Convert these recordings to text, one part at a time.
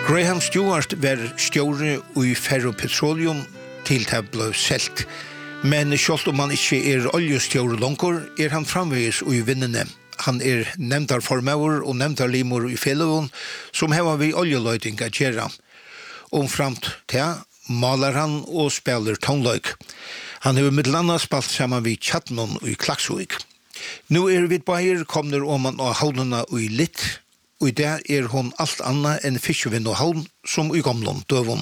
Graham Stewart var stjóri i Ferro Petroleum til det ble selt. Men selv om han ikke oljestjóri langur, han framvegis i vinnene. Han nevndarformauer og nevndarlimor i fellevån, som hever vi oljeløyding å gjøre. Omframt til maler han og spiller tonløyk. Han har med landa spalt sammen vid Tjatnon i Klaksvik. Nå vi bare kommer om han og havnene i litt, og der hon alt annet enn fiskevinn og havn som i gamle døvån.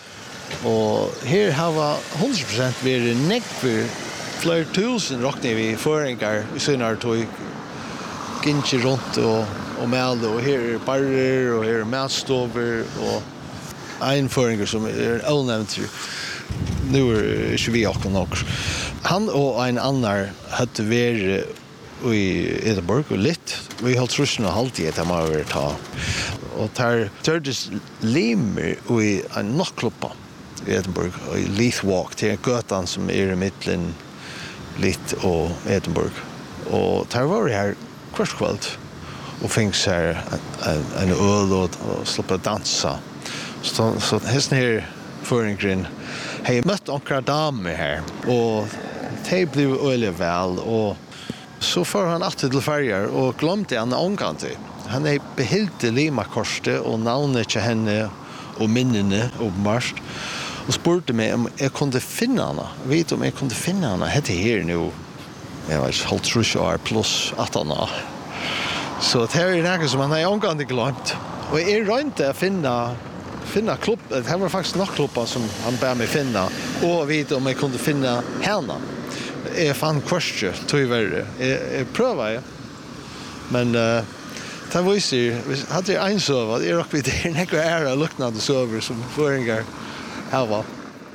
Og her har vi 100% vært nekver flere tusen råkner vi føringer i sønner tog gynnsi rundt og melde, og her barrer, og her matstover, og einføringer som avnevnt. Nå ikke vi akkurat nok. Han og en annen hadde vært i Edinburgh og litt. Vi har trusen og halvtid etter man har ta. Og der tørdes limer i en nattklubba i Edinburgh, i Leith Walk, til gøtan som i midtelen Leith og Edinburgh. Og der var vi her hvert kveld og finnes her en øl og sluppe dansa. Så hesten her føringren har møtt noen damer her, og de ble øyelig vel, og så får han alltid til ferger, og glemte han omkant. Han behilte limakorset og navnet til henne og minnene åpenbart, og spurte meg om jeg kunne finne henne. Vet om jeg kunne finne henne. Hette her nå, jeg vet, 50 år pluss 18 år. Så det er noe som han har omkant glemt. Og jeg rønte å finne klubb, det var faktisk nok klubber som han ber meg finne, og vite om jeg kunne finne henne. Jeg fann kvarske, tog verre. Jeg prøver, men det viser, hadde jeg en sover, jeg råk vidt det nekve ære luknende sover som føringer her var.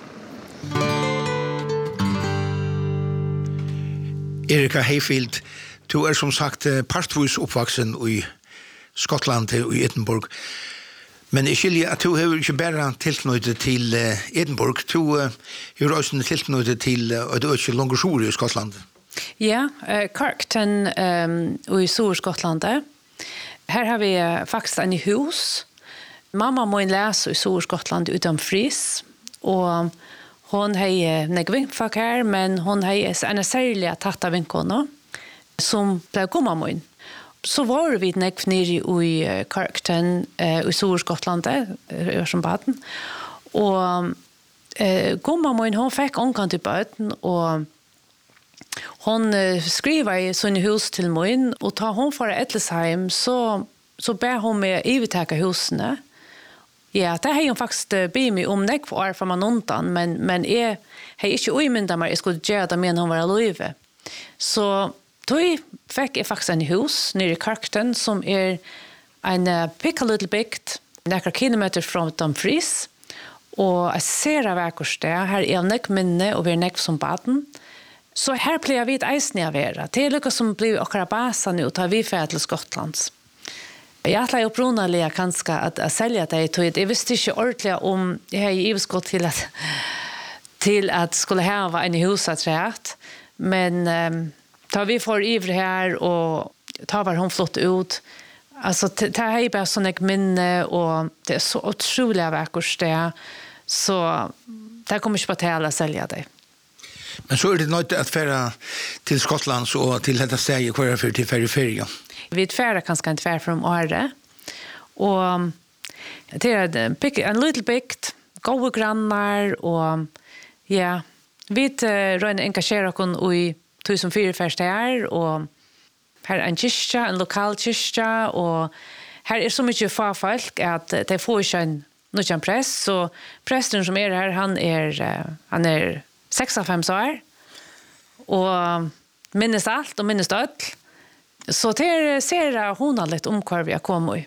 Erika Hayfield, du som sagt partvis oppvaksen i Skottland og i Edinburgh. Men jeg skiljer at du har ikke bare tilknyttet til Edinburgh, du har også tilknyttet til et øke Longersor i Skottland. Ja, Kirkton i Sur-Skottland. Her har vi faktisk en hus. Mamma må lese i Sur-Skottland utom Fris, og hon har nekvinnfak her, men hon har en særlig tatt av vinkene, som ble kommet med. Så var vi nekv nere i Kirkton i Sur-Skottland, som baden. Og gommamoen, hon fikk omkant i bøten, og hon skriver i sånne hus til moen, og ta hon for Etlesheim, så ber hon meg ivetake husene. Ja, det har hun faktisk bedt meg om nekv år fra man undan, men jeg har ikke umyndet meg, jeg skulle gjøre det med hon var løyve. Så då fick jag faktiskt en hus nere i Kirkton som en pick a little bit, några kilometer från Dumfries. Och jag ser av verkors det. Här är nek minne och vi är nek som baden. Så här blir vi ett eisen av era. Det är lyckas som blir akkurat basen nu och tar vi för till Skottlands. Jag har upprunaligt kanske att sälja det. Jag visste inte ordentligt om jag har givet skott till att skulle ha en husaträtt. Men tar vi får ivr här och tar var hon flott ut. Alltså det här är bara sån ett minne och det är så otroliga veckors det. Så det kommer inte på till att sälja det. Men så det nöjt att färra till Skottland och till detta steg kvar för till färjeferie. Vi färra kanske inte färra från året. Och det är en little bit, goda grannar och ja, vi rör engagera oss i 2004 första här och här är en kyrka, en lokal kyrka och här är så mycket folk att det får inte en press så prästen som är här han är 65 år och minns allt och minns allt så det ser hon lite om kvar vi har kommit.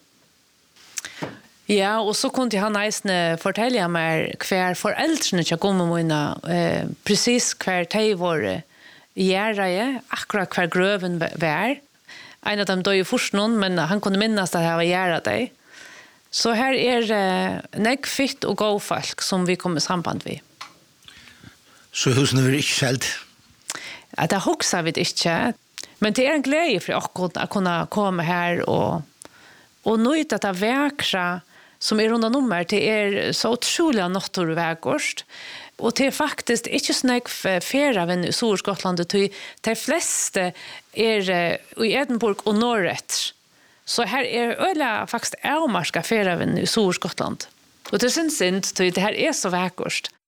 Ja, och så kunde han nästan fortälja mig kvar föräldrarna jag kommer mina precis kvar de var Gärraje, akkurat kvar gröven var. En av dem dog ju först någon, men han kunde minnas att det här var gärrat dig. Så här är nekfitt och gå folk som vi kommer samband vid. Så husen är inte skällt? Ja, det huxar vi inte. Men det är en glädje för att kunna komma här och nöjt att det väkra som runda nummer till så otroliga naturvägorst. Och det är faktiskt inte snäck färaven i Storskottland, de flesta är i Edinburgh och norrut. Så här är ölla faktiskt avmarska färaven i Storskottland. Och det syns inte, det här är så vägorst.